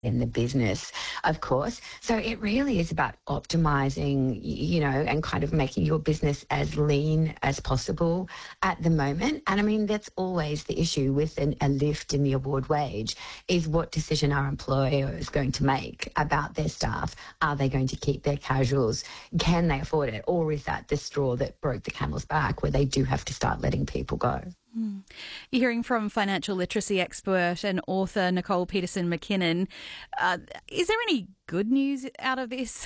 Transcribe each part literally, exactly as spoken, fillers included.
in the business, of course. So it really is about optimizing, you know, and kind of making your business as lean as possible at the moment. And I mean, that's always the issue with an, a lift in the award wage, is what decision are employers going to make about their staff? Are they going to keep their casuals? Can they afford it? Or is that the straw that broke the camel's back, where they do have to start letting people go? Mm. You're hearing from financial literacy expert and author Nicole Peterson McKinnon. Uh, is there any good news out of this?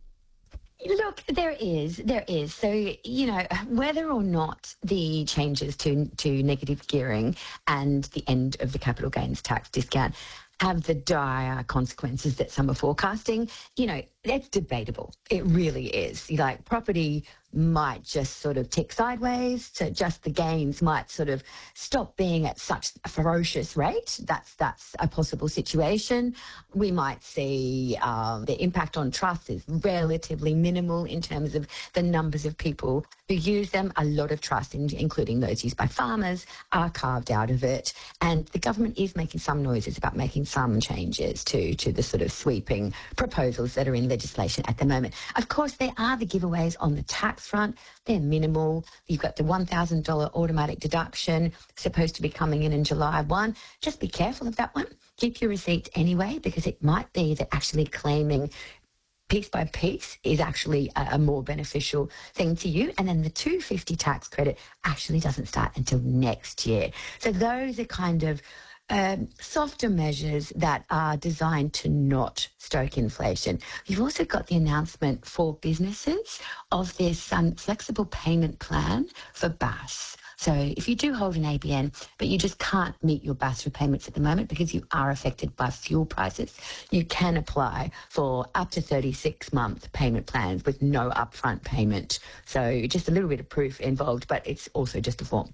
Look, there is, there is. So, you know, whether or not the changes to to negative gearing and the end of the capital gains tax discount have the dire consequences that some are forecasting, you know, that's debatable. It really is. Like, property might just sort of tick sideways, so just the gains might sort of stop being at such a ferocious rate. That's that's a possible situation. We might see um, the impact on trusts is relatively minimal in terms of the numbers of people who use them. A lot of trusts, including those used by farmers, are carved out of it. And the government is making some noises about making some changes to, to the sort of sweeping proposals that are in legislation at the moment. Of course, there are the giveaways on the tax front. They're minimal. You've got the one thousand dollars automatic deduction supposed to be coming in in July first. Just be careful of that one. Keep your receipt anyway, because it might be that actually claiming piece by piece is actually a, a more beneficial thing to you. And then the two hundred fifty dollars tax credit actually doesn't start until next year. So those are kind of Um, softer measures that are designed to not stoke inflation. You've also got the announcement for businesses of this um, flexible payment plan for B A S. So if you do hold an A B N, but you just can't meet your B A S repayments at the moment because you are affected by fuel prices, you can apply for up to thirty-six month payment plans with no upfront payment. So just a little bit of proof involved, but it's also just a form.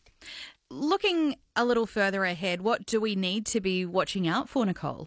Looking a little further ahead, what do we need to be watching out for, Nicole?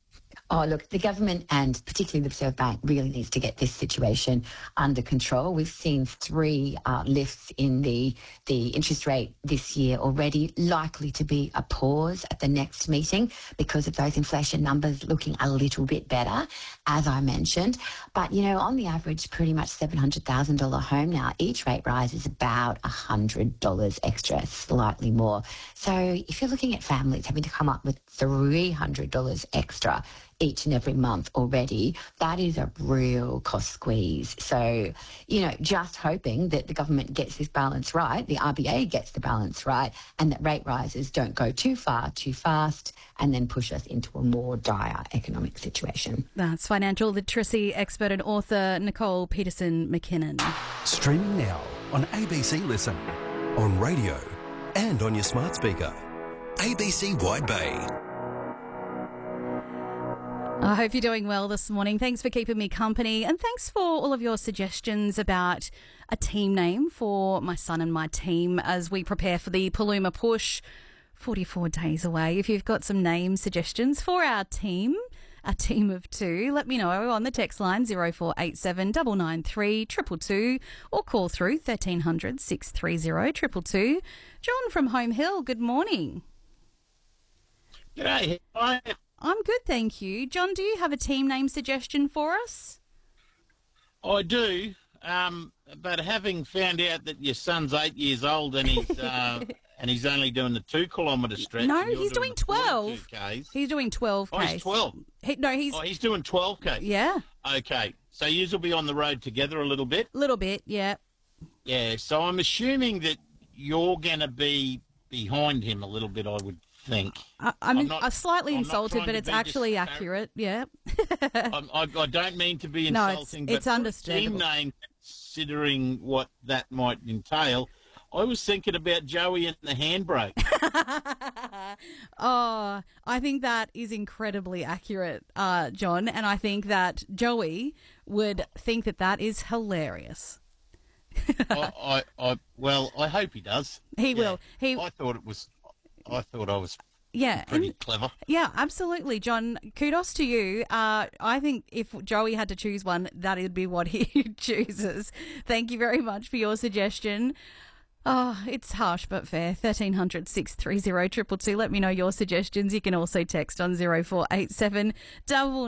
Oh, look, the government and particularly the Reserve Bank really needs to get this situation under control. We've seen three uh, lifts in the the interest rate this year already, likely to be a pause at the next meeting because of those inflation numbers looking a little bit better, as I mentioned. But, you know, on the average, pretty much seven hundred thousand dollars home now, each rate rise is about one hundred dollars extra, slightly more. So if you're looking at families having to come up with three hundred dollars extra each and every month already, that is a real cost squeeze. So, you know, just hoping that the government gets this balance right, the R B A gets the balance right, and that rate rises don't go too far, too fast, and then push us into a more dire economic situation. That's financial literacy expert and author Nicole Peterson McKinnon. Streaming now on A B C Listen, on radio and on your smart speaker. A B C Wide Bay. I hope you're doing well this morning. Thanks for keeping me company, and thanks for all of your suggestions about a team name for my son and my team as we prepare for the Paluma Push, forty-four days away. If you've got some name suggestions for our team, a team of two, let me know on the text line zero four eight seven nine nine three two two two or call through thirteen hundred six three zero two two two. John from Home Hill, good morning. G'day. Hi. I'm good, thank you. John, do you have a team name suggestion for us? I do, um, but having found out that your son's eight years old and he's uh, and he's only doing the two kilometre stretch. No, and you're he's doing twelve. He's doing twelve Ks. Oh, he's twelve. He, no, he's. Oh, he's doing twelve K. Yeah. Okay, so you will be on the road together a little bit. Little bit, yeah. Yeah. So I'm assuming that you're going to be behind him a little bit, I would think. I, I'm, I'm, not, I'm slightly I'm insulted, but it's actually accurate. Yeah. I, I, I don't mean to be no, insulting, it's, it's but understandable. team name, considering what that might entail, I was thinking about Joey and the handbrake. Oh, I think that is incredibly accurate, uh, John, and I think that Joey would think that that is hilarious. I, I, I, well, I hope he does. He yeah. will. He. I thought it was. I thought I was yeah, pretty and, clever. Yeah, absolutely, John. Kudos to you. Uh, I think if Joey had to choose one, that would be what he chooses. Thank you very much for your suggestion. Oh, it's harsh but fair. thirteen hundred six three zero two two two. Let me know your suggestions. You can also text on zero four eight seven double